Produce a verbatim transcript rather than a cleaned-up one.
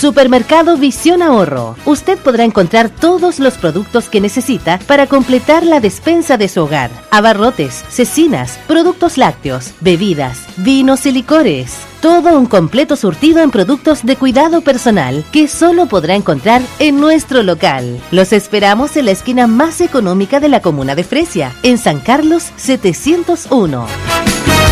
Supermercado Visión Ahorro. Usted podrá encontrar todos los productos que necesita para completar la despensa de su hogar. Abarrotes, cecinas, productos lácteos, bebidas, vinos y licores. Todo un completo surtido en productos de cuidado personal que solo podrá encontrar en nuestro local. Los esperamos en la esquina más económica de la comuna de Fresia, en San Carlos setecientos uno.